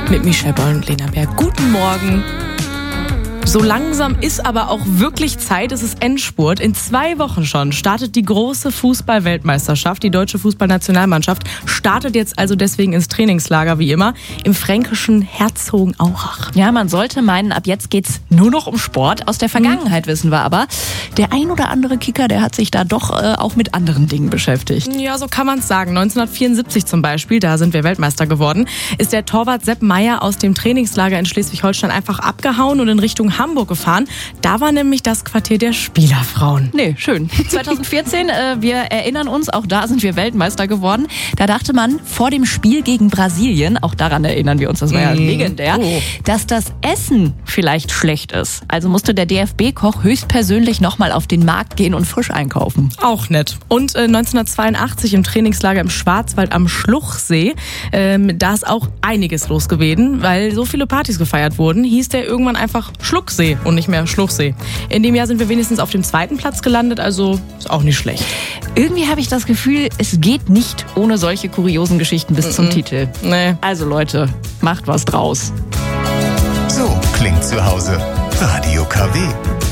mit Michelle Boll und Lena Berg. Guten Morgen. So langsam ist aber auch wirklich Zeit, es ist Endspurt. In 2 Wochen schon startet die große Fußball-Weltmeisterschaft. Die deutsche Fußballnationalmannschaft startet jetzt also deswegen ins Trainingslager, wie immer, im fränkischen Herzogenaurach. Ja, man sollte meinen, ab jetzt geht's nur noch um Sport. Aus der Vergangenheit wissen wir aber, der ein oder andere Kicker, der hat sich da doch auch mit anderen Dingen beschäftigt. Ja, so kann man es sagen. 1974 zum Beispiel, da sind wir Weltmeister geworden, ist der Torwart Sepp Maier aus dem Trainingslager in Schleswig-Holstein einfach abgehauen und in Richtung Hamburg gefahren. Da war nämlich das Quartier der Spielerfrauen. Nee, schön. 2014, wir erinnern uns, auch da sind wir Weltmeister geworden. Da dachte man vor dem Spiel gegen Brasilien, auch daran erinnern wir uns, das war ja legendär, dass das Essen vielleicht schlecht ist. Also musste der DFB-Koch höchstpersönlich nochmal auf den Markt gehen und frisch einkaufen. Auch nett. Und 1982 im Trainingslager im Schwarzwald am Schluchsee, da ist auch einiges los gewesen, weil so viele Partys gefeiert wurden, hieß der irgendwann einfach Schlucksee und nicht mehr Schluchsee. In dem Jahr sind wir wenigstens auf dem 2. Platz gelandet, also ist auch nicht schlecht. Irgendwie habe ich das Gefühl, es geht nicht ohne solche kuriosen Geschichten bis zum Titel. Nee. Also Leute, macht was draus. So klingt zu Hause. Radio KW.